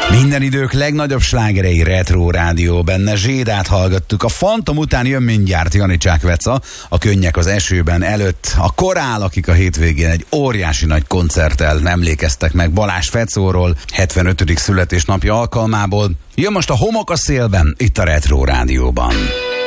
Minden idők legnagyobb slágerei Retro Rádió, benne Zsédát hallgattuk. A Fantom után jön mindjárt Janicsák Veca, a Könnyek az esőben előtt. A Korál, akik a hétvégén egy óriási nagy koncerttel emlékeztek meg Balázs Fecóról, 75. születésnapja alkalmából. Jön most a Homok a szélben, itt a Retro Rádióban.